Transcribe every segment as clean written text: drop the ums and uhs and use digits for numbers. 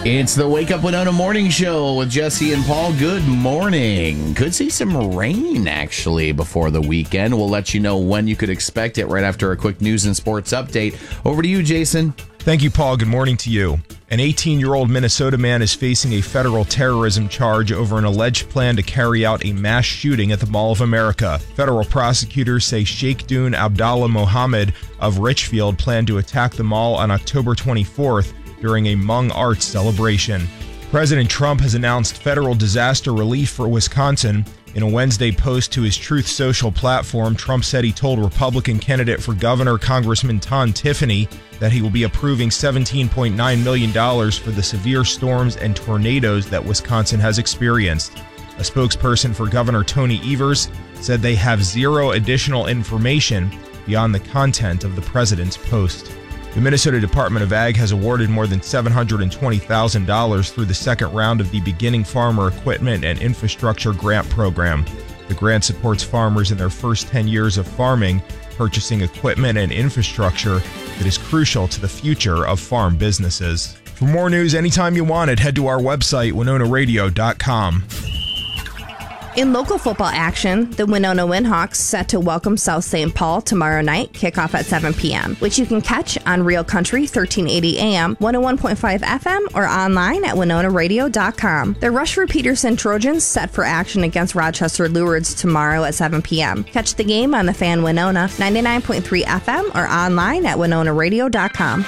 It's the Wake Up Winona Morning Show with Jesse and Paul. Good morning. Could see some rain, actually, before the weekend. We'll let you know when you could expect it right after a quick news and sports update. Over to you, Jason. Thank you, Paul. Good morning to you. An 18-year-old Minnesota man is facing a federal terrorism charge over an alleged plan to carry out a mass shooting at the Mall of America. Federal prosecutors say Sheikh Dune Abdallah Mohammed of Richfield planned to attack the mall on October 24th during a Hmong Arts celebration. President Trump has announced federal disaster relief for Wisconsin. In a Wednesday post to his Truth Social platform, Trump said he told Republican candidate for governor Congressman Tom Tiffany that he will be approving $17.9 million for the severe storms and tornadoes that Wisconsin has experienced. A spokesperson for Governor Tony Evers said they have zero additional information beyond the content of the president's post. The Minnesota Department of Ag has awarded more than $720,000 through the second round of the Beginning Farmer Equipment and Infrastructure Grant Program. The grant supports farmers in their first 10 years of farming, purchasing equipment and infrastructure that is crucial to the future of farm businesses. For more news anytime you want it, head to our website, WinonaRadio.com. In local football action, the Winona Windhawks set to welcome South St. Paul tomorrow night, kickoff at 7 p.m., which you can catch on Real Country 1380 AM, 101.5 FM, or online at WinonaRadio.com. The Rushford Peterson Trojans set for action against Rochester Lourdes tomorrow at 7 p.m. Catch the game on the Fan Winona, 99.3 FM, or online at WinonaRadio.com.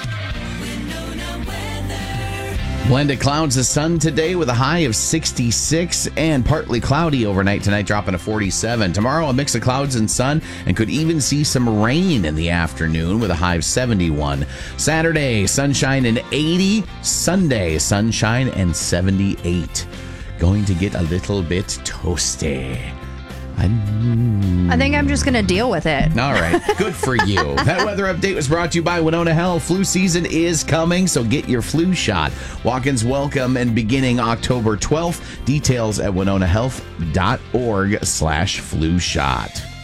Blended clouds, the sun today with a high of 66 and partly cloudy overnight tonight, dropping to 47. Tomorrow, a mix of clouds and sun, and could even see some rain in the afternoon with a high of 71. Saturday, sunshine and 80. Sunday, sunshine and 78. Going to get a little bit toasty. I think I'm just going to deal with it. All right. Good for you. That weather update was brought to you by Winona Health. Flu season is coming, so get your flu shot. Walk-ins welcome and beginning October 12th. Details at winonahealth.org/flu shot.